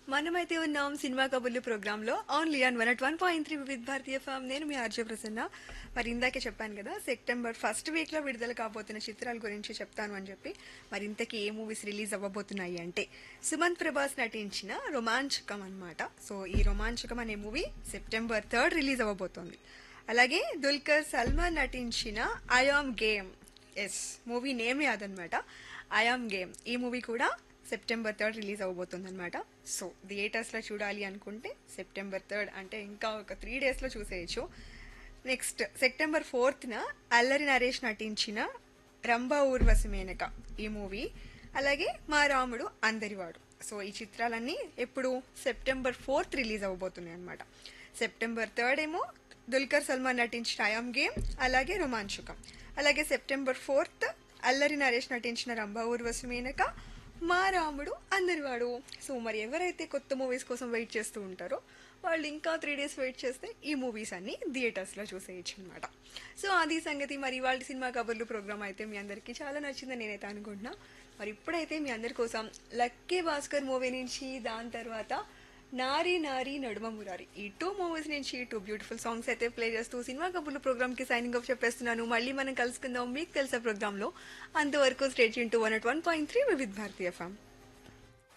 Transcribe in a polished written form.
మనమైతే ఉన్నాం సినిమా కబుర్లు ప్రోగ్రాంలో only on 101.3 with Bharatiya form. నేను మీ ఆర్జే ప్రసన్న. మరి ఇందాకే చెప్పాను కదా, సెప్టెంబర్ ఫస్ట్ వీక్లో విడుదల కాబోతున్న చిత్రాల గురించి చెప్తాను అని చెప్పి. మరి ఇంతకీ ఏ మూవీస్ రిలీజ్ అవ్వబోతున్నాయి అంటే సుమంత్ ప్రభాస్ నటించిన రోమాంచకం అన్నమాట. సో ఈ రోమాంచకం అనే మూవీ సెప్టెంబర్ 3 రిలీజ్ అవ్వబోతోంది. అలాగే దుల్కర్ సల్మాన్ నటించిన ఐఆమ్ గేమ్, ఎస్ మూవీ నేమే అదనమాట, ఐఆమ్ గేమ్. ఈ మూవీ కూడా సెప్టెంబర్ 3 రిలీజ్ అవ్వబోతుంది అనమాట. సో థియేటర్స్లో చూడాలి అనుకుంటే సెప్టెంబర్ 3 అంటే ఇంకా ఒక 3 డేస్లో చూసేయచ్చు. నెక్స్ట్ సెప్టెంబర్ 4న అల్లరి నరేష్ నటించిన రంభా ఊర్వశి మేనక ఈ మూవీ, అలాగే మా రాముడు అందరివాడు. సో ఈ చిత్రాలన్నీ ఎప్పుడు సెప్టెంబర్ 4 రిలీజ్ అవ్వబోతున్నాయి అనమాట. సెప్టెంబర్ 3 ఏమో దుల్కర్ సల్మాన్ నటించిన ఐఆమ్ గేమ్, అలాగే రోమాంచకం. అలాగే సెప్టెంబర్ 4 అల్లరి నరేష్ నటించిన రంభా ఊర్వశి మేనక, మా రాముడు అందరివాడు. సో మరి ఎవరైతే కొత్త మూవీస్ కోసం వెయిట్ చేస్తూ ఉంటారో వాళ్ళు ఇంకా 3 డేస్ వెయిట్ చేస్తే ఈ మూవీస్ అన్ని థియేటర్స్లో చూసేయచ్చు అనమాట. సో అది సంగతి. మరి వాళ్ళ సినిమా కబుర్లు ప్రోగ్రామ్ అయితే మీ అందరికీ చాలా నచ్చిందని నేనైతే అనుకుంటున్నా. మరి ఇప్పుడైతే మీ అందరి కోసం లక్కీ భాస్కర్ మూవీ నుంచి, దాని తర్వాత నారీ నారీ నడుమ మురారి, ఈ 2 మూవీస్ నుంచి 2 బ్యూటిఫుల్ సాంగ్స్ అయితే ప్లే చేస్తూ సినిమా కబుర్లు ప్రోగ్రామ్కి సైనింగ్ ఆఫ్ చెప్పేస్తున్నాను. మళ్ళీ మనం కలుసుకుందాం మీకు తెలుసా ప్రోగ్రాంలో. అంతవరకు state Yoon to 101.3 with Bharatiya FM.